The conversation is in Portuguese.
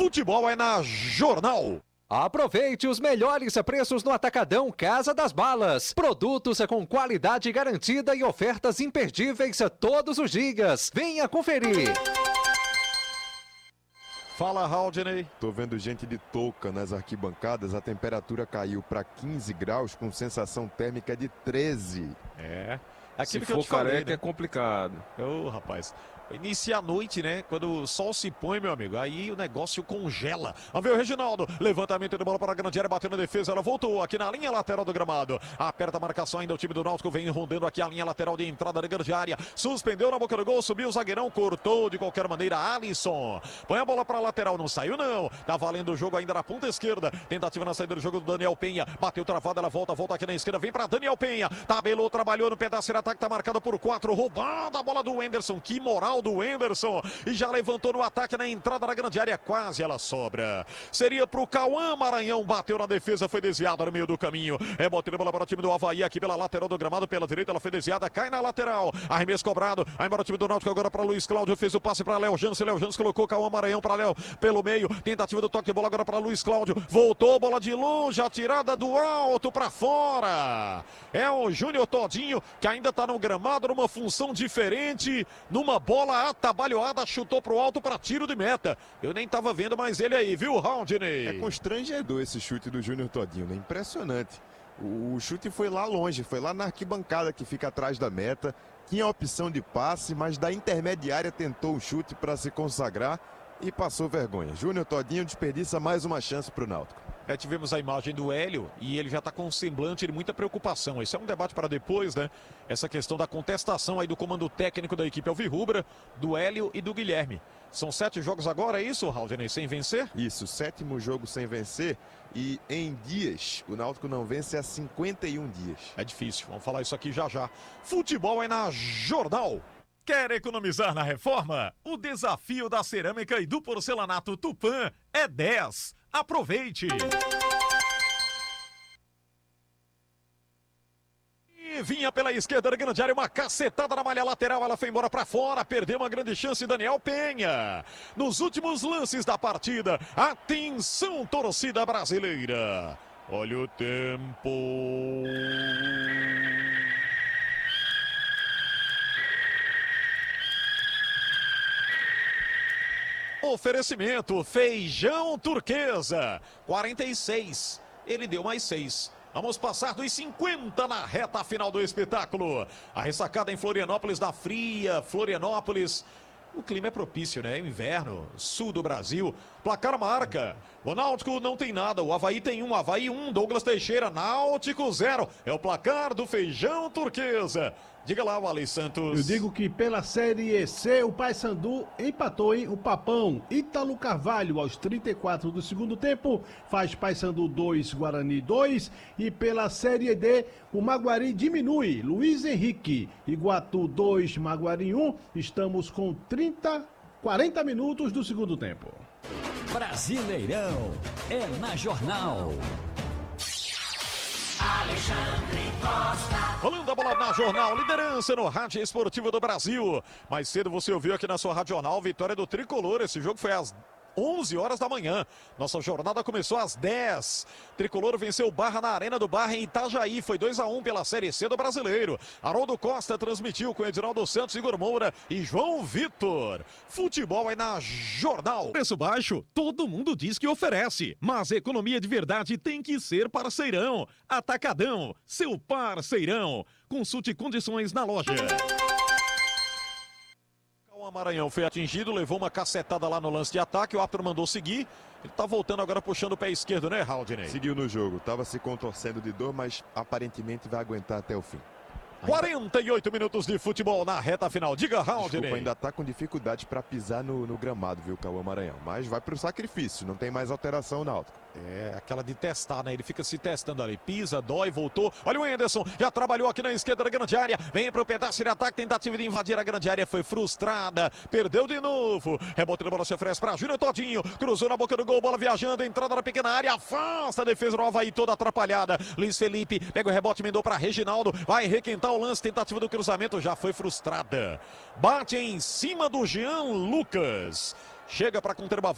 Futebol é na Jornal. Aproveite os melhores preços no Atacadão Casa das Balas. Produtos com qualidade garantida e ofertas imperdíveis todos os dias. Venha conferir. Fala, Haldney. Tô vendo gente de touca nas arquibancadas. A temperatura caiu para 15 graus com sensação térmica de 13. Aquilo Se que eu for te falei, careca né? é complicado. Ô, rapaz. Inicia a noite, né? Quando o sol se põe, meu amigo, aí o negócio congela. Vamos ver o Reginaldo. Levantamento de bola para a grande área, bateu na defesa. Ela voltou aqui na linha lateral do gramado. Aperta a marcação ainda. O time do Náutico vem rondando aqui a linha lateral de entrada da grande área. Suspendeu na boca do gol, subiu o zagueirão, cortou de qualquer maneira. Alisson. Põe a bola para a lateral, não saiu não. Tá valendo o jogo ainda na ponta esquerda. Tentativa na saída do jogo do Daniel Penha. Bateu travada, ela volta aqui na esquerda. Vem para Daniel Penha. Tabelou, trabalhou no pedaço de ataque. Tá marcado por 4. Roubada a bola do Wenderson. Que moral do Wenderson. E já levantou no ataque na entrada da grande área, quase ela sobra. Seria pro Cauã Maranhão, bateu na defesa, foi desviada no meio do caminho. Rebote de bola para o time do Avaí aqui pela lateral do gramado, pela direita ela foi desviada, cai na lateral. Arremesso cobrado, aí embora o time do Náutico agora para Luiz Cláudio, fez o passe para Léo Jansen colocou Cauã Maranhão para Léo pelo meio, tentativa do toque de bola agora para Luiz Cláudio, voltou, bola de longe, a tirada do alto para fora. É o Júnior Todinho, que ainda tá no gramado, numa função diferente, numa bola atabalhoada, chutou pro alto para tiro de meta. Eu nem tava vendo mais ele aí, viu, Haldney? É constrangedor esse chute do Júnior Todinho, né? Impressionante. O chute foi lá longe, foi lá na arquibancada que fica atrás da meta. Tinha a opção de passe, mas da intermediária tentou o chute para se consagrar e passou vergonha. Júnior Todinho desperdiça mais uma chance pro Náutico. Tivemos a imagem do Hélio e ele já está com um semblante de muita preocupação. Esse é um debate para depois, né? Essa questão da contestação aí do comando técnico da equipe alvirrubra, do Hélio e do Guilherme. São 7 jogos agora, é isso, Haldney, sem vencer? Isso, 7º jogo sem vencer e em dias, o Náutico não vence há 51 dias. É difícil, vamos falar isso aqui já já. Futebol é na Jornal. Quer economizar na reforma? O desafio da cerâmica e do porcelanato Tupã é 10. Aproveite! E vinha pela esquerda da grande área, uma cacetada na malha lateral, ela foi embora para fora, perdeu uma grande chance Daniel Penha. Nos últimos lances da partida, atenção torcida brasileira. Olha o tempo. Oferecimento, feijão turquesa, 46, ele deu mais 6. Vamos passar dos 50 na reta final do espetáculo. A ressacada em Florianópolis, na fria Florianópolis. O clima é propício, né? Inverno, sul do Brasil. Placar marca. O Náutico não tem nada. O Avaí tem 1. Avaí 1. Douglas Teixeira. Náutico 0. É o placar do feijão turquesa. Diga lá, Wally Santos. Eu digo que pela Série C, o Paysandu empatou, hein? O Papão Ítalo Carvalho, aos 34 do segundo tempo, faz Paysandu 2, Guarani 2. E pela Série D, o Maguari diminui. Luiz Henrique, Iguatu 2, Maguari 1. Estamos com 40 minutos do segundo tempo. Brasileirão é na Jornal. Alexandre Costa. Rolando a bola na Jornal, liderança no Rádio Esportivo do Brasil. Mais cedo você ouviu aqui na sua Rádio Jornal, vitória do Tricolor. Esse jogo foi às 11 horas da manhã. Nossa jornada começou às 10. Tricolor venceu o Barra na Arena do Barra em Itajaí. Foi 2-1 pela Série C do Brasileiro. Haroldo Costa transmitiu com Edinaldo Santos, Igor Moura e João Vitor. Futebol é na Jornal. Preço baixo, todo mundo diz que oferece. Mas economia de verdade tem que ser parceirão. Atacadão, seu parceirão. Consulte condições na loja. O Maranhão foi atingido, levou uma cacetada lá no lance de ataque, o árbitro mandou seguir. Ele tá voltando agora puxando o pé esquerdo, né, Haldney? Seguiu no jogo, tava se contorcendo de dor, mas aparentemente vai aguentar até o fim. 48 minutos de futebol na reta final. Diga, Haldney. Desculpa, ainda tá com dificuldade para pisar no gramado, viu, Cauã Maranhão. Mas vai pro sacrifício, não tem mais alteração na Náutico. É, aquela de testar, né? Ele fica se testando ali. Pisa, dói, voltou. Olha o Henderson, já trabalhou aqui na esquerda da grande área. Vem pro pedaço de ataque, tentativa de invadir a grande área. Foi frustrada, perdeu de novo. Rebote da bola se oferece pra Júnior Todinho. Cruzou na boca do gol, bola viajando, entrada na pequena área. Afasta a defesa do Avaí toda atrapalhada. Luiz Felipe pega o rebote, emendou pra Reginaldo. Vai requentar o lance, tentativa do cruzamento, já foi frustrada. Bate em cima do Jean Lucas. Chega para conter o